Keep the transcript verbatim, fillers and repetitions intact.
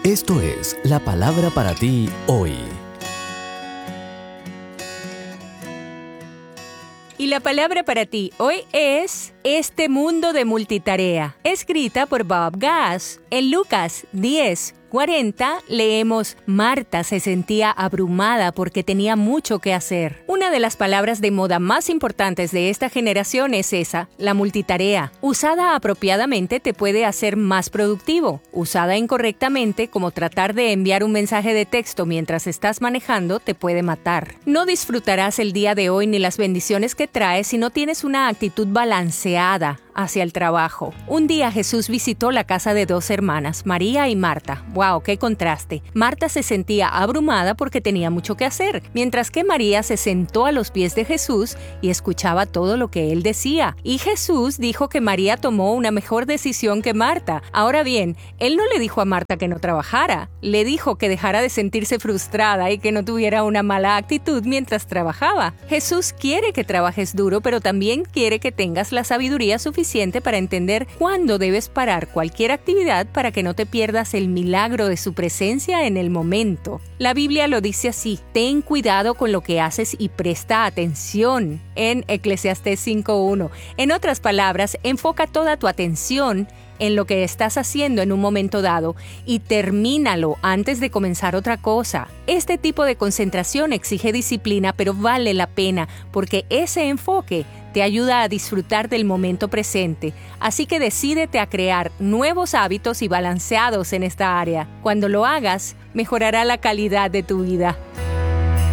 Esto es la palabra para ti hoy. Y la palabra para ti hoy es Este mundo de multitarea, escrita por Bob Gass. En Lucas diez cuarenta leemos: Marta se sentía abrumada porque tenía mucho que hacer. Una de las palabras de moda más importantes de esta generación es esa, la multitarea. Usada apropiadamente te puede hacer más productivo. Usada incorrectamente, como tratar de enviar un mensaje de texto mientras estás manejando, te puede matar. No disfrutarás el día de hoy ni las bendiciones que trae si no tienes una actitud balanceada hacia el trabajo. Un día Jesús visitó la casa de dos hermanas, María y Marta. ¡Wow! ¡Qué contraste! Marta se sentía abrumada porque tenía mucho que hacer, mientras que María se sentó a los pies de Jesús y escuchaba todo lo que él decía. Y Jesús dijo que María tomó una mejor decisión que Marta. Ahora bien, él no le dijo a Marta que no trabajara, le dijo que dejara de sentirse frustrada y que no tuviera una mala actitud mientras trabajaba. Jesús quiere que trabajes duro, pero también quiere que tengas la sabiduría suficiente para entender cuándo debes parar cualquier actividad para que no te pierdas el milagro de su presencia en el momento. La Biblia lo dice así: ten cuidado con lo que haces y presta atención, en Eclesiastés cinco uno. En otras palabras, enfoca toda tu atención en lo que estás haciendo en un momento dado y termínalo antes de comenzar otra cosa. Este tipo de concentración exige disciplina, pero vale la pena porque ese enfoque te ayuda a disfrutar del momento presente. Así que decídete a crear nuevos hábitos y balanceados en esta área. Cuando lo hagas, mejorará la calidad de tu vida.